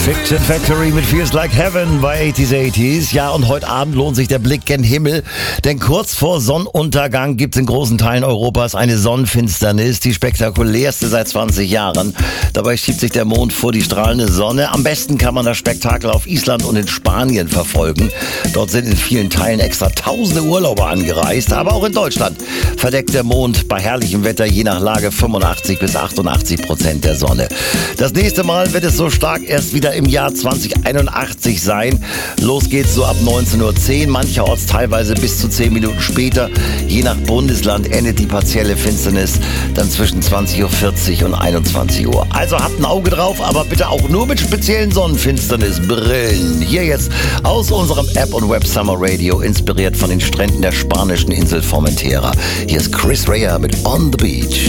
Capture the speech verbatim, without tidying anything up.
Fiction Factory mit Feels Like Heaven bei achtziger achtziger. Ja, und heute Abend lohnt sich der Blick gen Himmel, denn kurz vor Sonnenuntergang gibt es in großen Teilen Europas eine Sonnenfinsternis, die spektakulärste seit zwanzig Jahren. Dabei schiebt sich der Mond vor die strahlende Sonne. Am besten kann man das Spektakel auf Island und in Spanien verfolgen. Dort sind in vielen Teilen extra tausende Urlauber angereist, aber auch in Deutschland verdeckt der Mond bei herrlichem Wetter je nach Lage fünfundachtzig bis achtundachtzig Prozent der Sonne. Das nächste Mal wird es so stark erst wieder im Jahr zwanzig einundachtzig sein. Los geht's so ab neunzehn Uhr zehn, mancherorts teilweise bis zu zehn Minuten später. Je nach Bundesland endet die partielle Finsternis dann zwischen zwanzig Uhr vierzig und einundzwanzig Uhr. Also habt ein Auge drauf, aber bitte auch nur mit speziellen Sonnenfinsternisbrillen. Hier jetzt aus unserem App und Web Summer Radio, inspiriert von den Stränden der spanischen Insel Formentera. Hier ist Chris Rea mit On the Beach.